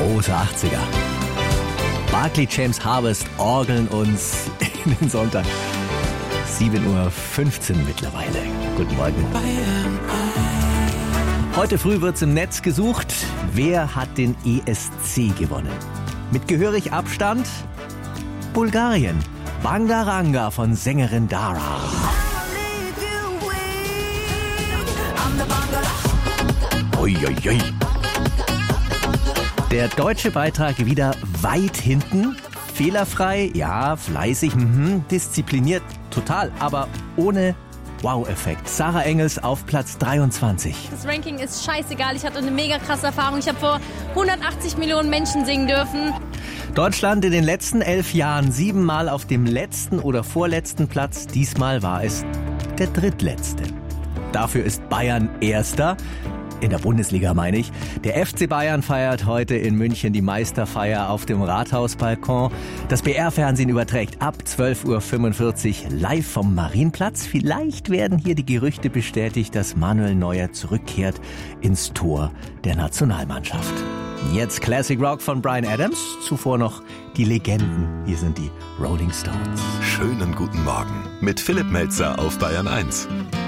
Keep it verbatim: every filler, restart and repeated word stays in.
Große achtziger. Barclay James Harvest orgeln uns in den Sonntag. sieben Uhr fünfzehn mittlerweile. Guten Morgen. Heute früh wird's im Netz gesucht. Wer hat den E S C gewonnen? Mit gehörig Abstand? Bulgarien. Bangaranga von Sängerin Dara. Uiuiui. Der deutsche Beitrag wieder weit hinten. Fehlerfrei, ja, fleißig, mhm, diszipliniert, total, aber ohne Wow-Effekt. Sarah Engels auf Platz dreiundzwanzig. Das Ranking ist scheißegal. Ich hatte eine mega krasse Erfahrung. Ich habe vor hundertachtzig Millionen Menschen singen dürfen. Deutschland in den letzten elf Jahren siebenmal auf dem letzten oder vorletzten Platz. Diesmal war es der drittletzte. Dafür ist Bayern Erster. In der Bundesliga meine ich. Der F C Bayern feiert heute in München die Meisterfeier auf dem Rathausbalkon. Das B R-Fernsehen überträgt ab zwölf Uhr fünfundvierzig live vom Marienplatz. Vielleicht werden hier die Gerüchte bestätigt, dass Manuel Neuer zurückkehrt ins Tor der Nationalmannschaft. Jetzt Classic Rock von Bryan Adams. Zuvor noch die Legenden. Hier sind die Rolling Stones. Schönen guten Morgen mit Philipp Melzer auf Bayern eins.